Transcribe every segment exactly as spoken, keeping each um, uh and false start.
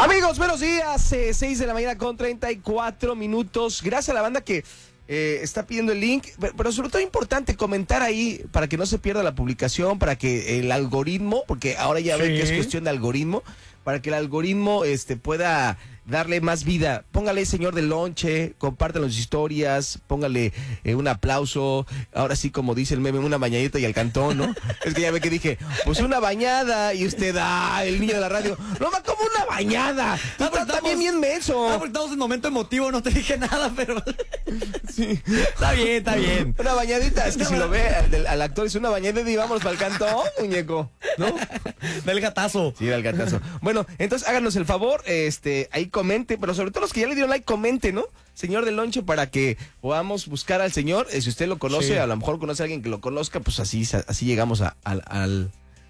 Amigos, buenos días, eh, seis de la mañana con treinta y cuatro minutos. Gracias a la banda que eh, está pidiendo el link, pero, pero sobre todo importante comentar ahí para que no se pierda la publicación, para que el algoritmo, porque ahora ya Sí. ven que es cuestión de algoritmo, para que el algoritmo este, pueda darle más vida. Póngale señor del lonche, compártanlo sus historias, póngale eh, un aplauso, ahora sí como dice el meme, una bañadita y al cantón, ¿no? Es que ya ve que dije, pues una bañada y usted, ah, el niño de la radio, no más como una bañada, tú Ah, pero estás también bien Ah, menso. porque estamos en momento emotivo, no te dije nada, pero... Sí. Está bien, está bien. Una bañadita, es que si lo ve al, al actor es una bañadita y vámonos para el cantón, muñeco, ¿no? Del gatazo. Sí, al gatazo. Bueno, entonces háganos el favor, este, ahí comente, pero sobre todo los que ya le dieron like, comente, ¿no? Señor del lonche, para que podamos buscar al señor. Eh, si usted lo conoce, Sí. a lo mejor conoce a alguien que lo conozca, pues así, así llegamos a, al, al,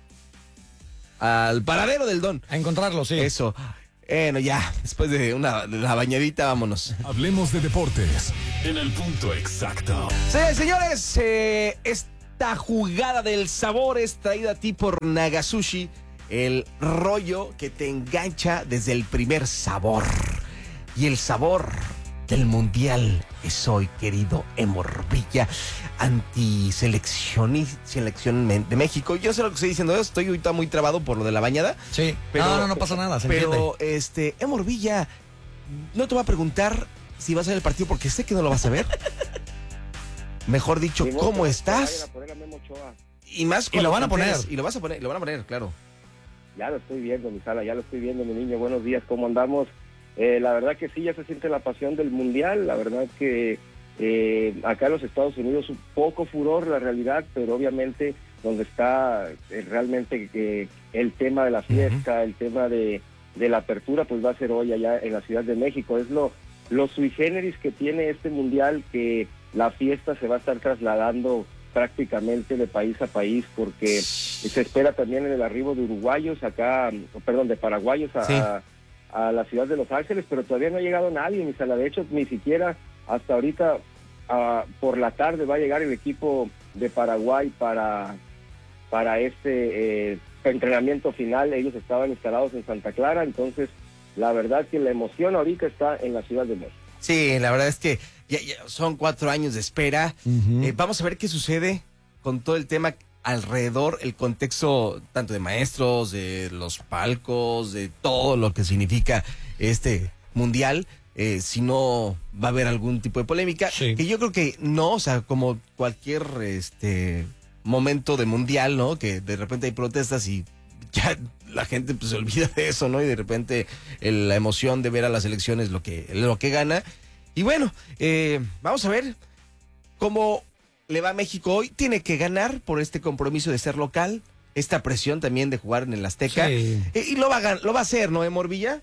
al paradero del don. A encontrarlo, sí. Eso. Bueno, ya, después de una, de la bañadita, vámonos. Hablemos de deportes en el punto exacto. Sí, señores, eh, esta jugada del sabor es traída a ti por Nagasushi, el rollo que te engancha desde el primer sabor. Y el sabor del mundial es hoy, querido Emorbilla, antiselección de México. Yo sé lo que estoy diciendo, estoy ahorita muy trabado por lo de la bañada. Sí. Pero, no, no, no pasa nada, se Pero, entiende. este, Emorbilla, no te voy a preguntar si vas a ver el partido porque sé que no lo vas a ver. Mejor dicho, Ni modo ¿cómo que estás? vayan a poner a Memo Ochoa. Y más Y lo van a cuando te enteres, poner. Y lo vas a poner, y lo van a poner, claro. Ya lo estoy viendo, mi sala, ya lo estoy viendo, mi niño. Buenos días, ¿cómo andamos? Eh, la verdad que sí, ya se siente la pasión del Mundial. La verdad que eh, acá en los Estados Unidos un poco furor la realidad, pero obviamente donde está eh, realmente eh, el tema de la fiesta, uh-huh. el tema de, de la apertura, pues va a ser hoy allá en la Ciudad de México. Es lo, lo sui generis que tiene este Mundial, que la fiesta se va a estar trasladando prácticamente de país a país, porque se espera también el arribo de uruguayos acá, perdón, de paraguayos a, sí. a, a la ciudad de Los Ángeles, pero todavía no ha llegado nadie, mi sala. De hecho, ni siquiera hasta ahorita uh, por la tarde va a llegar el equipo de Paraguay para, para este eh, entrenamiento final. Ellos estaban instalados en Santa Clara, entonces la verdad que la emoción ahorita está en la Ciudad de México. Sí, la verdad es que ya, ya son cuatro años de espera. Uh-huh. Eh, vamos a ver qué sucede con todo el tema alrededor, el contexto tanto de maestros, de los palcos, de todo lo que significa este mundial. Eh, si no va a haber algún tipo de polémica, sí. que yo creo que no, o sea, como cualquier este momento de mundial, ¿no? Que de repente hay protestas y ya la gente pues se olvida de eso, ¿no? Y de repente el, la emoción de ver a las elecciones lo que, lo que gana. Y bueno, eh, vamos a ver cómo le va a México hoy. Tiene que ganar por este compromiso de ser local, esta presión también de jugar en el Azteca. Sí. Eh, y lo va, a, lo va a hacer, ¿no, Emorbilla?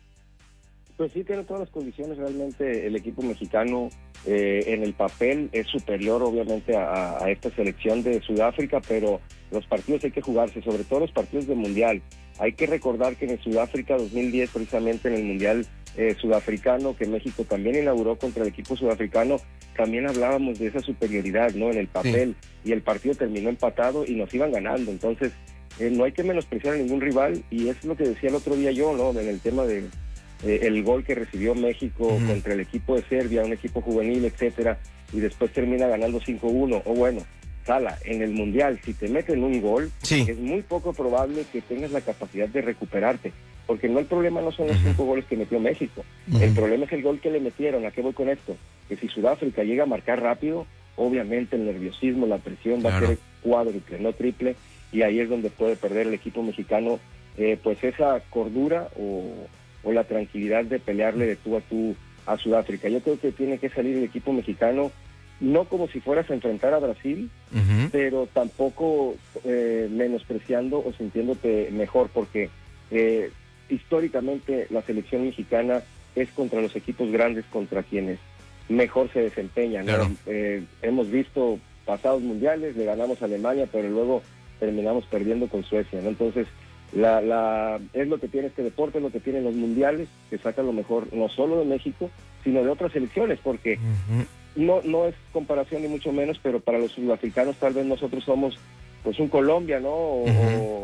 Pues sí, tiene todas las condiciones. Realmente el equipo mexicano eh, en el papel es superior obviamente a, a esta selección de Sudáfrica, pero los partidos hay que jugarse, sobre todo los partidos de Mundial. Hay que recordar que en el Sudáfrica dos mil diez, precisamente en el Mundial eh, sudafricano, que México también inauguró contra el equipo sudafricano, también hablábamos de esa superioridad, ¿no? En el papel, sí. Y el partido terminó empatado y nos iban ganando. Entonces, eh, no hay que menospreciar a ningún rival, y es lo que decía el otro día yo, ¿no? En el tema de eh, el gol que recibió México uh-huh. contra el equipo de Serbia, un equipo juvenil, etcétera, y después termina ganando cinco uno, o bueno, Sala, en el Mundial, si te meten un gol, sí. es muy poco probable que tengas la capacidad de recuperarte, porque no el problema no son los uh-huh. cinco goles que metió México, uh-huh. el problema es el gol que le metieron. ¿A qué voy con esto? Que si Sudáfrica llega a marcar rápido, obviamente el nerviosismo, la presión claro. va a ser cuádruple, no triple, y ahí es donde puede perder el equipo mexicano, eh, pues esa cordura o, o la tranquilidad de pelearle de tú a tú a Sudáfrica. Yo creo que tiene que salir el equipo mexicano, no como si fueras a enfrentar a Brasil, uh-huh. pero tampoco eh, menospreciando o sintiéndote mejor, porque eh, históricamente la selección mexicana es contra los equipos grandes, contra quienes mejor se desempeñan. Claro. ¿no? Eh, hemos visto pasados mundiales, le ganamos a Alemania, pero luego terminamos perdiendo con Suecia, ¿no? Entonces, la, la, es lo que tiene este deporte, es lo que tienen los mundiales, que sacan lo mejor no solo de México, sino de otras selecciones, porque uh-huh. No, no es comparación ni mucho menos, pero para los sudafricanos tal vez nosotros somos pues un Colombia, ¿no? O, uh-huh.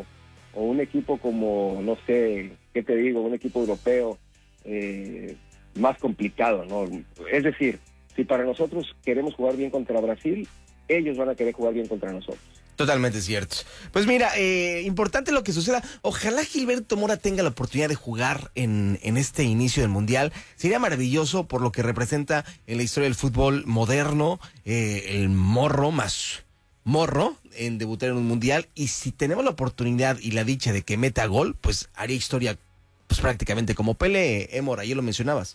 o un equipo como, no sé, ¿qué te digo? Un equipo europeo eh, más complicado, ¿no? Es decir, si para nosotros queremos jugar bien contra Brasil, ellos van a querer jugar bien contra nosotros. Totalmente cierto. Pues mira, eh, importante lo que suceda. Ojalá Gilberto Mora tenga la oportunidad de jugar en, en este inicio del Mundial. Sería maravilloso por lo que representa en la historia del fútbol moderno, eh, el morro más morro en debutar en un Mundial. Y si tenemos la oportunidad y la dicha de que meta gol, pues haría historia pues prácticamente como Pelé, eh, Mora, ya lo mencionabas.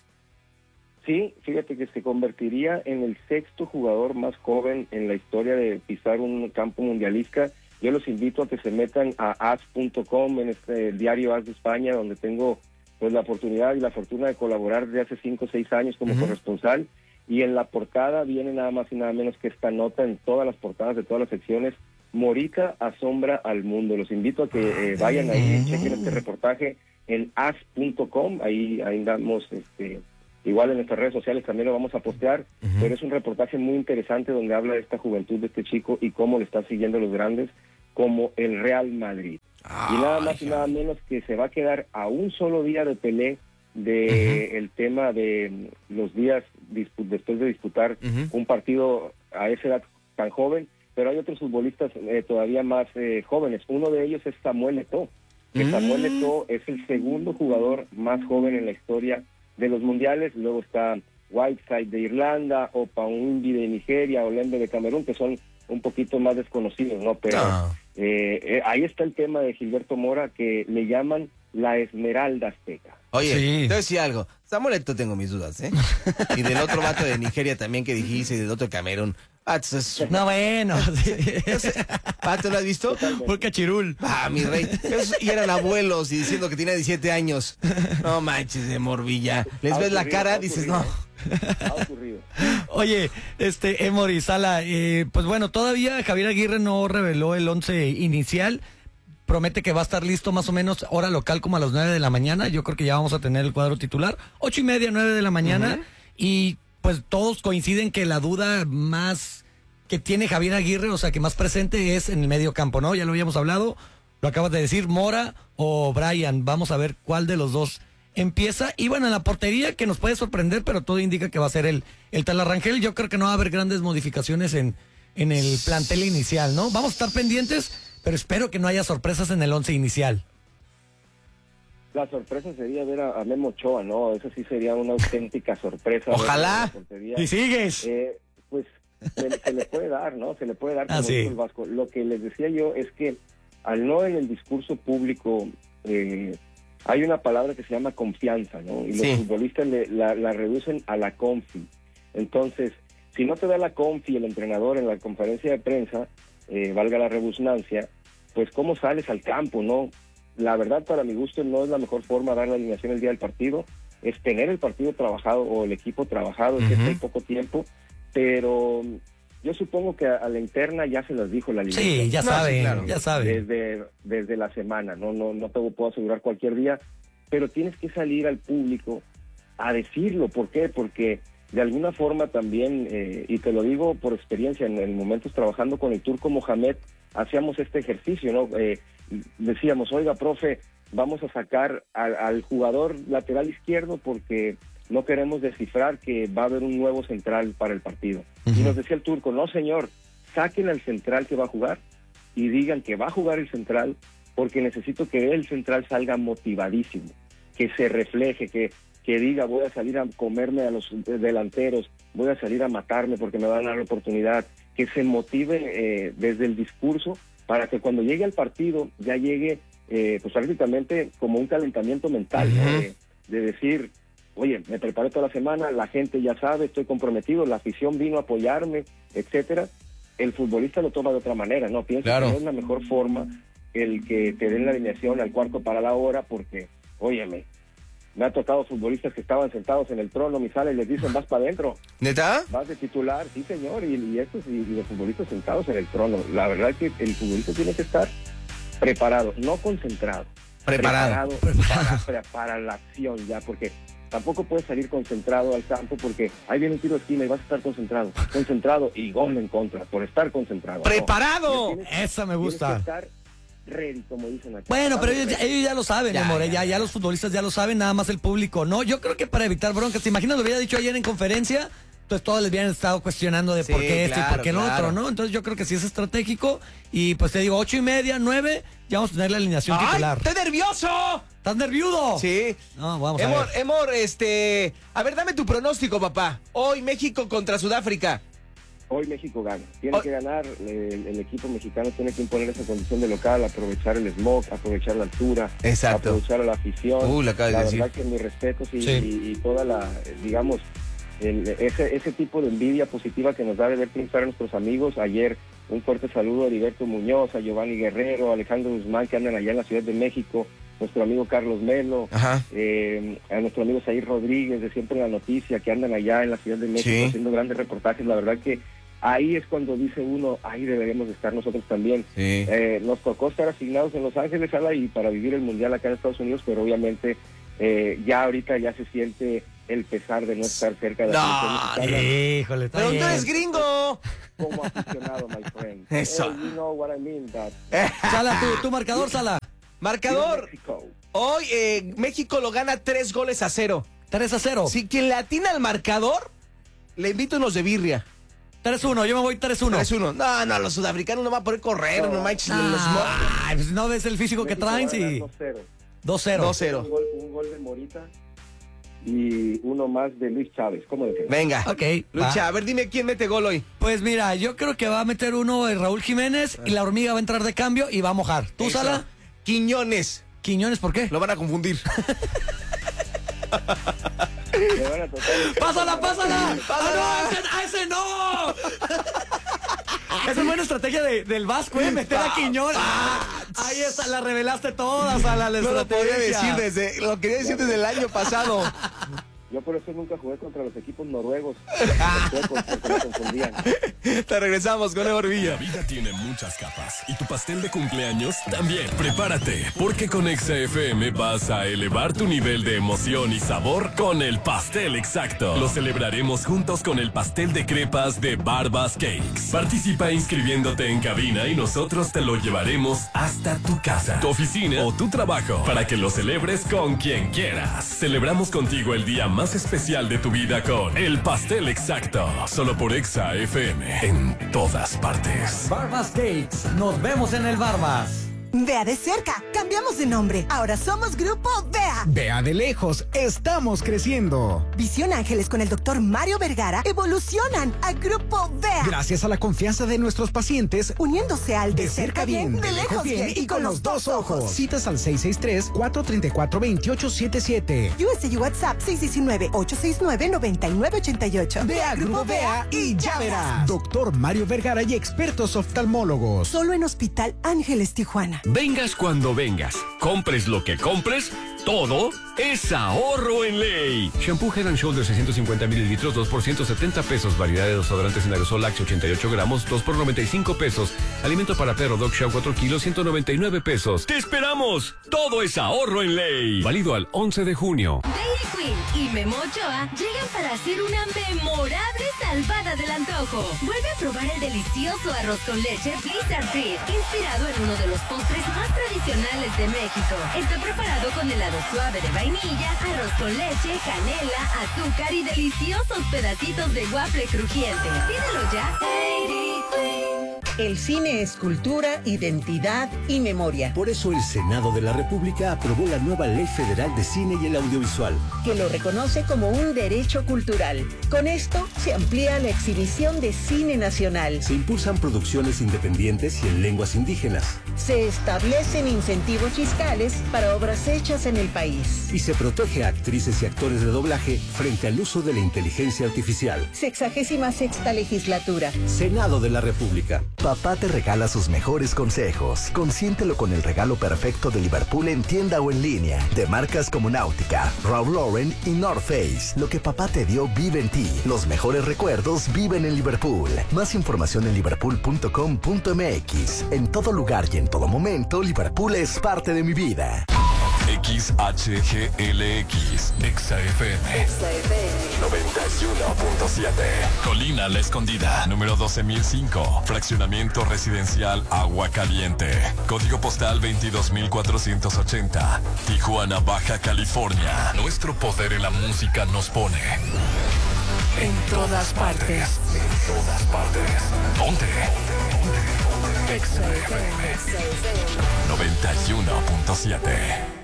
Sí, fíjate que se convertiría en el sexto jugador más joven en la historia de pisar un campo mundialista. Yo los invito a que se metan a as punto com, en este diario As de España, donde tengo pues la oportunidad y la fortuna de colaborar desde hace cinco o seis años como uh-huh. corresponsal. Y en la portada viene nada más y nada menos que esta nota en todas las portadas de todas las secciones: Morita asombra al mundo. Los invito a que eh, vayan ahí y chequen este reportaje en as punto com. Ahí, ahí damos... este Igual en nuestras redes sociales también lo vamos a postear, uh-huh. pero es un reportaje muy interesante donde habla de esta juventud de este chico y cómo le están siguiendo los grandes, como el Real Madrid. Ay, y nada más y nada menos que se va a quedar a un solo día de Pelé de uh-huh. el tema de los días dispu- después de disputar uh-huh. un partido a esa edad tan joven, pero hay otros futbolistas eh, todavía más eh, jóvenes. Uno de ellos es Samuel Eto'o, que uh-huh. Samuel Eto'o es el segundo jugador más joven en la historia de los mundiales. Luego está Whiteside de Irlanda, o Paundi de Nigeria, o Lembe de Camerún, que son un poquito más desconocidos, ¿no? Pero ah. eh, eh, ahí está el tema de Gilberto Mora, que le llaman la Esmeralda Azteca. Oye, sí. te voy a decir algo. Samuel Eto'o tengo mis dudas, ¿eh? Y del otro vato de Nigeria también que dijiste, y del otro de Camerún. Ah, es... No, bueno. Sí. ¿Pato lo has visto? Por cachirul. Ah, mi rey. Esos, y eran abuelos y diciendo que tenía diecisiete años. No manches, de Morvilla. Les ves la cara, dices, no. Ha ocurrido. Oye, este, Emory, Sala, eh, pues bueno, todavía Javier Aguirre no reveló el once inicial. Promete que va a estar listo más o menos hora local como a las nueve de la mañana. Yo creo que ya vamos a tener el cuadro titular. Ocho y media, nueve de la mañana. Uh-huh. Y pues todos coinciden que la duda más que tiene Javier Aguirre, o sea, que más presente es en el medio campo, ¿no? Ya lo habíamos hablado, lo acabas de decir, Mora o Brian. Vamos a ver cuál de los dos empieza. Y bueno, en la portería, que nos puede sorprender, pero todo indica que va a ser el, el tal Arrangel. Yo creo que no va a haber grandes modificaciones en, en el plantel inicial, ¿no? Vamos a estar pendientes, pero espero que no haya sorpresas en el once inicial. La sorpresa sería ver a, a Memo Ochoa, ¿no? Eso sí sería una auténtica sorpresa. Ojalá. Y sigues. Eh, pues se, se le puede dar, ¿no? Se le puede dar como ah, sí. el Vasco. Lo que les decía yo es que al no en el discurso público eh, hay una palabra que se llama confianza, ¿no? Y los sí. futbolistas le, la, la reducen a la confi. Entonces, si no te da la confi el entrenador en la conferencia de prensa, eh, valga la rebusnancia, pues cómo sales al campo, ¿no? La verdad, para mi gusto, no es la mejor forma de dar la alineación el día del partido, es tener el partido trabajado o el equipo trabajado, uh-huh. que hay poco tiempo, pero yo supongo que a, a la interna ya se las dijo la alineación. Sí, ya no, saben, sí, claro, ya saben. Desde, desde la semana, no, no, no te puedo asegurar cualquier día, pero tienes que salir al público a decirlo. ¿Por qué? Porque de alguna forma también, eh, y te lo digo por experiencia, en, en momentos trabajando con el Turco Mohamed, hacíamos este ejercicio, ¿no? Eh, decíamos, oiga, profe, vamos a sacar al, al jugador lateral izquierdo porque no queremos descifrar que va a haber un nuevo central para el partido. Uh-huh. Y nos decía el Turco, no señor, saquen al central que va a jugar y digan que va a jugar el central, porque necesito que el central salga motivadísimo, que se refleje, que, que diga, voy a salir a comerme a los delanteros, voy a salir a matarme porque me van a dar la oportunidad, que se motive eh, desde el discurso, para que cuando llegue al partido ya llegue eh, pues prácticamente como un calentamiento mental, uh-huh. ¿no? de, de decir, oye, me preparé toda la semana, la gente ya sabe, estoy comprometido, la afición vino a apoyarme, etcétera. El futbolista lo toma de otra manera, ¿no? Pienso claro. que no es la mejor forma el que te den la alineación al cuarto para la hora, porque, óyeme, me ha tocado futbolistas que estaban sentados en el trono, mi sala, y les dicen, vas para adentro. ¿Neta? Vas de titular, sí señor, y, y estos y, y los futbolistas sentados en el trono. La verdad es que el futbolista tiene que estar preparado, no concentrado. Preparado. Preparado para, para, para la acción ya, porque tampoco puedes salir concentrado al campo, porque ahí viene un tiro de esquina y vas a estar concentrado. Concentrado y gol en contra, por estar concentrado. ¡Preparado! ¿No? Esa me gusta. Tienes que estar ready, como dicen aquí. Bueno, pero Estamos ellos, ready. ellos ya lo saben, Ya, amor, ya, ya, ya los futbolistas ya lo saben, nada más el público, ¿no? Yo creo que para evitar broncas, ¿te imaginas? Lo hubiera dicho ayer en conferencia, entonces todos les hubieran estado cuestionando de Sí, por qué esto y claro, por qué lo claro. otro, ¿no? Entonces yo creo que sí es estratégico y pues te digo, ocho y media, nueve, ya vamos a tener la alineación ¡Ay, titular. estoy nervioso! ¿Estás nerviudo? Sí. No, vamos a Emor, ver. Emor, este... A ver, dame tu pronóstico, papá. Hoy México contra Sudáfrica. Hoy México gana. Tiene Hoy- que ganar. El, el equipo mexicano tiene que imponer esa condición de local, aprovechar el smog, aprovechar la altura, Exacto. aprovechar a la afición. Uh, lo acabas de la decir. verdad que mis respetos y, Sí. y- y toda la, digamos, el- ese, ese tipo de envidia positiva que nos da de ver triunfar a nuestros amigos. Ayer un fuerte saludo a Heriberto Muñoz, a Giovanni Guerrero, a Alejandro Guzmán, que andan allá en la Ciudad de México, nuestro amigo Carlos Melo, Ajá. eh, a nuestro amigo Zair Rodríguez, de Siempre en la Noticia, que andan allá en la Ciudad de México Sí. haciendo grandes reportajes. La verdad que ahí es cuando dice uno, ahí deberíamos de estar nosotros también. Sí. Eh, nos tocó estar asignados en Los Ángeles, Ala, y para vivir el Mundial acá en Estados Unidos, pero obviamente eh, ya ahorita ya se siente el pesar de no estar cerca de la No, selección mexicana Híjole, está Pero tú bien. eres gringo. como aficionado, my friend. Eso. Oh, you know what I mean, that Sala, tu, tu marcador, Sala. Marcador. Mexico. Hoy eh, México lo gana tres goles a cero. tres a cero. Si quien le atina al marcador, le invito unos de birria. tres uno, yo me voy tres uno. tres uno. No, no, los sudafricanos no van a poder correr, no, No. manches. los mo- Ay, pues no ves el físico que México traen, va a ganar sí. dos cero. dos cero. dos cero. Un gol, un gol de Morita y uno más de Luis Chávez. ¿Cómo de qué? Venga. Ok, Lucha, va. a ver, dime quién mete gol hoy. Pues mira, yo creo que va a meter uno el Raúl Jiménez y la hormiga va a entrar de cambio y va a mojar. ¿Tú, Eso. Sala? Quiñones. Quiñones, ¿por qué? Lo van a confundir. Me van a tocar el- ¡Pásala, pásala! ¡Pásala! ¡Ah, no! ¡Ese, ¡a ese no! Esa es buena estrategia de- del Vasco, ¿eh? Meter a Quiñones. Ah, ahí está, la revelaste toda, Sala, la No lo podía estrategia. decir desde, lo quería decir desde el año pasado. Yo por eso nunca jugué contra los equipos noruegos. Los suecos, porque me confundían. Te regresamos con Emor La Villa. vida tiene muchas capas y tu pastel de cumpleaños también. Prepárate, porque con Exa F M vas a elevar tu nivel de emoción y sabor con el pastel exacto. Lo celebraremos juntos con el pastel de crepas de Barbas Cakes. Participa inscribiéndote en cabina y nosotros te lo llevaremos hasta tu casa, tu oficina o tu trabajo para que lo celebres con quien quieras. Celebramos contigo el día más especial de tu vida con el pastel exacto. Solo por Exa F M en todas partes. Barbas Cakes, nos vemos en el Barbas. Vea de cerca, cambiamos de nombre. Ahora somos Grupo Vea. Vea de lejos, estamos creciendo. Visión Ángeles con el doctor Mario Vergara evolucionan a Grupo Vea. Gracias a la confianza de nuestros pacientes, Uniéndose al de, cerca bien, de lejos bien y con los dos ojos. Citas al seis seis tres, cuatro tres cuatro, dos ocho siete siete. U S A WhatsApp seis uno nueve, ocho seis nueve, nueve nueve ocho ocho. Vea Grupo Vea y ya verás. Doctor Mario Vergara y expertos oftalmólogos. Solo en Hospital Ángeles Tijuana. Vengas cuando vengas, compres lo que compres, todo es ahorro en ley. Shampoo Head and Shoulders seiscientos cincuenta mililitros, dos por ciento setenta pesos. Variedad de desodorantes en aerosol Axe ochenta y ocho gramos, dos por noventa y cinco pesos. Alimento para perro Dog Chow cuatro kilos, ciento noventa y nueve pesos. ¡Te esperamos! Todo es ahorro en ley. Válido al once de junio. Dairy Queen y Memo Ochoa llegan para hacer una memorable salvada del antojo. Vuelve a probar el delicioso arroz con leche Blizzard Treat, inspirado en uno de los postres más tradicionales de México. Está preparado con helado suave de vainilla, arroz con leche, canela, azúcar y deliciosos pedacitos de waffle crujiente. Pídelo ya. Dairy Queen. El cine es cultura, identidad y memoria, Por eso el Senado de la República aprobó la nueva Ley Federal de Cine y el Audiovisual. que lo reconoce como un derecho cultural. Con esto se amplía la exhibición de cine nacional. Se impulsan producciones independientes y en lenguas indígenas. Se establecen incentivos fiscales para obras hechas en el país. Y se protege a actrices y actores de doblaje frente al uso de la inteligencia artificial. Sexagésima sexta legislatura. Senado de la República. Papá te regala sus mejores consejos. Consiéntelo con el regalo perfecto de Liverpool en tienda o en línea. De marcas como Náutica, Ralph Lauren y North Face. Lo que papá te dio vive en ti. Los mejores recuerdos viven en Liverpool. Más información en liverpool punto com punto m x. En todo lugar y en todo momento, Liverpool es parte de mi vida. X H G L X, Exa F M. noventa y uno punto siete. Colina La Escondida, número doce mil cinco. Fraccionamiento residencial Agua Caliente. Código postal veintidós mil cuatrocientos ochenta. Tijuana, Baja California. Nuestro poder en la música nos pone en todas partes. En todas partes. ¿Dónde? Exa F M noventa y uno punto siete.